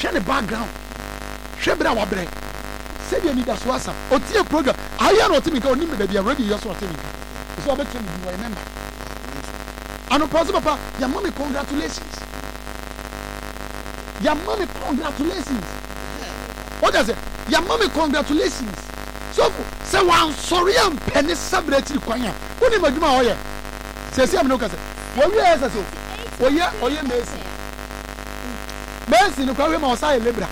the background. Shebra wabre. Say you need a swasa. O tie program. I am not me go ni me baby already you so tell me. So I bet you remember. And papa, your mommy congratulations. Your mommy congratulations. What does it? Your mommy congratulations. So say one sorry am penny celebrate kwanya. Who ni maduma oye? Say am no kase. Wo wi esa so. Oye Messi. Messi no kwa we ma osa lebra.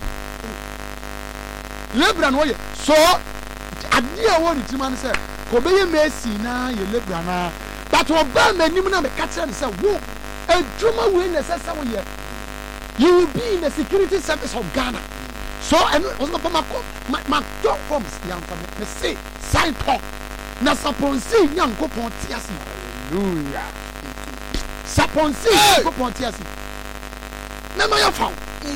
Lebra no ye. So ade a won ti man say ko be ye Messi na ye lebra na. But oba manim na me ka tell say wo adwuma we na say wo ye. You will be in the security service of Ghana. So and also my top forms young for me say sign talk. Na saponsi nyankopon tiasi. Hallelujah. Saponsi nyankopon tiasi. Na ma ya fa.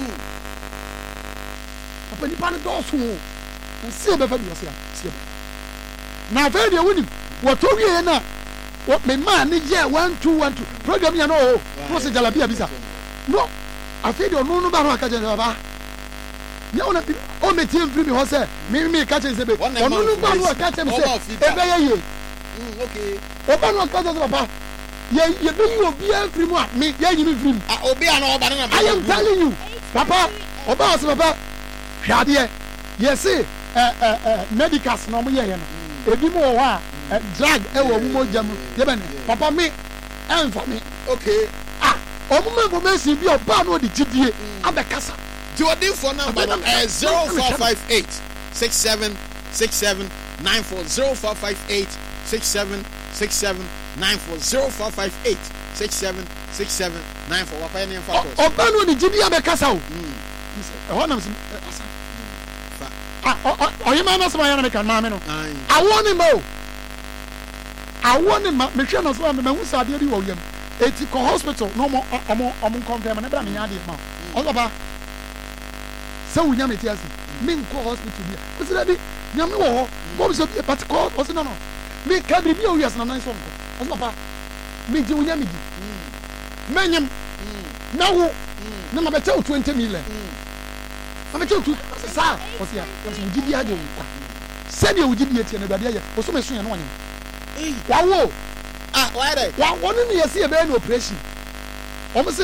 Papa ni pa no do so. Na se be fa bi ose ya. Se be. Na fa de woni woto wie na what me man ni je 1212 program ya no o se jalabia bisa. No. I feel you no ba aka je baba. Ya ona o me tie mfiri mi ho se me ka che se be. Ono no ba aka che me se e be ye. Okay. O ba no aka che baba. Ye be you obi afiri mu a me ye yimi firi mu. Obi an o ba na. I am telling you. Papa, oba o se baba. Hwade yes medicals no mo ye no. Ebi mo wo a drug e wo mo jam. Ye be ne. Papa me en for me. Okay. Omo information bi oba no de gidie abekasa. Jordan for number 0458 6767 94 0458 6767 94 0458 6767 94 wapa ene mfa ko. Oba no de gidie abekasa o. Ho nam asa. Oyema na sama ya na me kan ma me no. Awoni mo. Awoni ma me hwe no so me hu sade bi wo yam. Eti ko hospital no mo confirm na bra me nya de ma. Oba se wunya me ti asi me nko hospital bi. O se bi nya me wo ho. Go so bi but call o se no. Me ka bi o wias na nan so nko. O se papa me di wunya me di. Menyem. Na wo na ma beta 20 million. Ma beta 2 sa o se ya. O se wudi bi ade wo. Se de wudi bi etie na bia de o so me so ya no wanyem. Wawo why there? One in the see a bad operation. Almost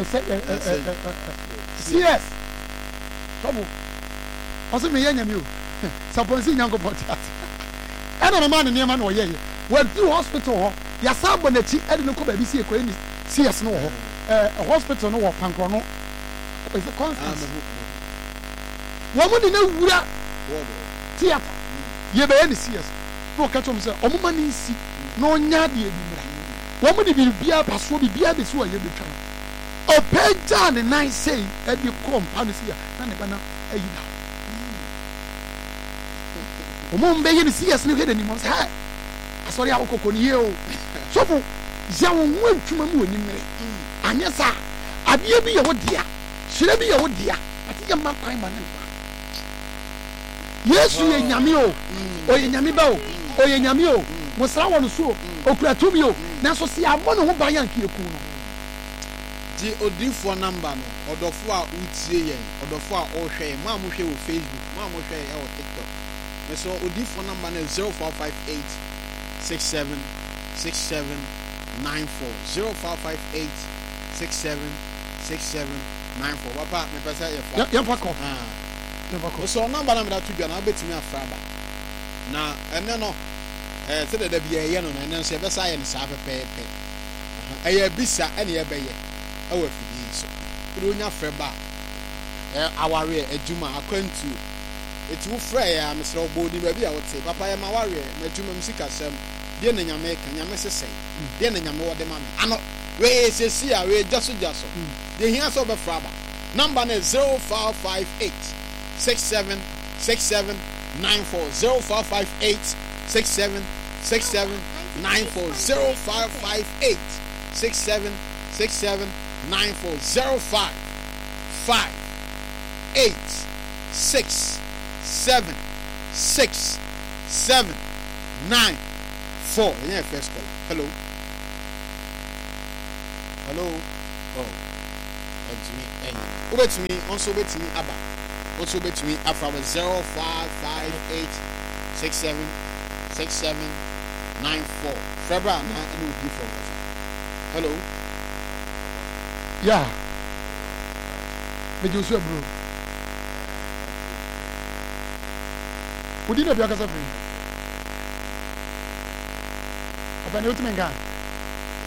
CS. Trouble. Also, me young you. Supposing young about and a man in your man or ye. Went through hospital. Yasab on the tea, and no baby see a queen. CS no. A hospital no pancrono. Is the conference. Woman in a theater. Ye be any CS. No catch himself. O money see. No nyadi edimra wo mo de bibia paso bibia be so aye betwa o pagya ne nan sei e de kompa no sia na ne bana ayi na o mo mbe ye ne sia sene hwede ni mo se ha asori akokko ni ye o so fo ya wo ntwuma mu oni mere anya sa abia bi ye wo dia hire bi ye wo dia ati ye ma kwan ma ne ba Yesu ye nyame o ye nyame ba o ye nyame o Musra won so okura tubio na so si abo ne ho ban yanke eku no di odifo number no odofo a utie yen odofo a ohwe ma mo hwe wo Facebook ma mo hwe e wo TikTok me so odifo number na 0458 67 67 94 0558 67 67 94 papa me pesa e fa ya pako so number na me da tubia na betimi afraba na ene no se de bia ye no na nso e be sa ye ne sa pepepe eye bisa ene ye be ye e wa fidi so ro nya freba aware adwuma akwantu eti wo fra ya mesra obodi ba bia wote papa ye ma ware ma adwuma musika sem de na nyame ka nyame sesei de na nyame wode ma me ano we sesi a we jaso de hia so be fraba number na 0558 67 67 94 0558 67 67 94 0558 67 67 94 05 5 8 6 7 6 7 9 4. Yeah, first call. Hello. Oh. ɛntumi ɛnyɛ wobɛtumi nso wobɛtumi aba nso wobɛtumi afa wɔ 0558676794 frɛbra na ɛne obi fam kasa hello yeah mejo so bro wodi na bia kasa free ọbẹni o ti mi nkan.